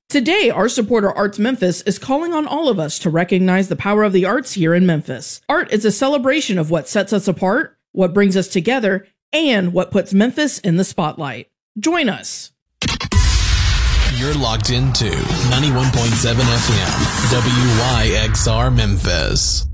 Today, our supporter Arts Memphis is calling on all of us to recognize the power of the arts here in Memphis. Art is a celebration of what sets us apart, what brings us together, and what puts Memphis in the spotlight. Join us. You're locked into 91.7 FM, WYXR Memphis.